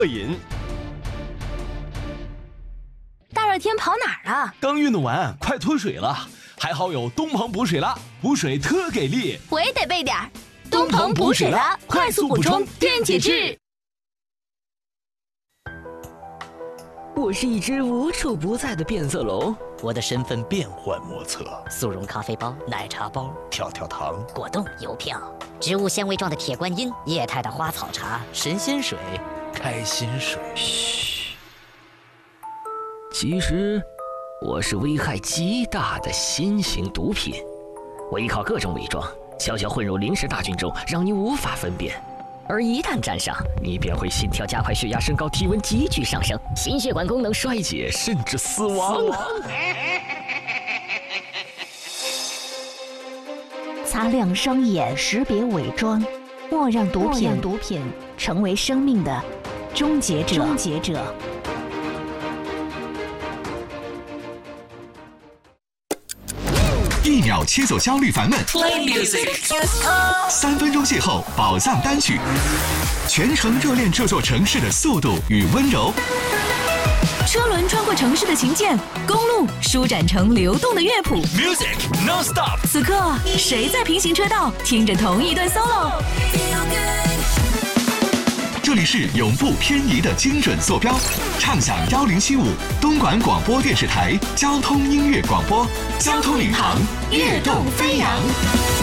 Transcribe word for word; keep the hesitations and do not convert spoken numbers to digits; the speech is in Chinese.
瘾。 大热天跑哪儿啊？ 刚运动完，快脱水了。还好有东鹏补水啦，补水特给力。 我也得备点儿。东鹏补水啦，快速补充电解质。 我是一只无处不在的变色龙， 我的身份变幻莫测， 速溶咖啡包、奶茶包、 跳跳糖、 果冻、邮票、植物纤维状的铁观音、液态的花草茶、神仙水、 开心水。 嘘，其实我是危害极大的新型毒品，我依靠各种伪装，悄悄混入临时大军中，让你无法分辨。而一旦沾上，你便会心跳加快、血压升高、体温急剧上升、心血管功能衰竭，甚至死亡。死亡擦亮双眼，识别伪装，莫让毒品毒品成为生命的终结者。终结者。 一秒切走焦虑烦闷， Play music， 三分钟邂逅宝藏单曲，全程热恋这座城市的速度与温柔。 车轮穿过城市的琴键，公路舒展成流动的乐谱。 Music non stop。 此刻，谁在平行车道听着同一段 solo？ 这里是永不偏移的精准坐标，畅享幺零七五东莞广播电视台交通音乐广播，交通领航，跃动飞扬。